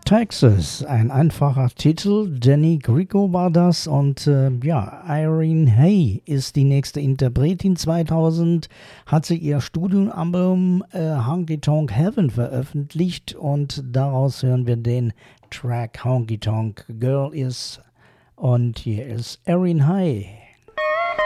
Texas, ein einfacher Titel. Jenny Grico war das und Irene Hay ist die nächste Interpretin. 2000 hat sie ihr Studioalbum Honky Tonk Heaven veröffentlicht und daraus hören wir den Track Honky Tonk Girl Is und hier ist Irene Hay.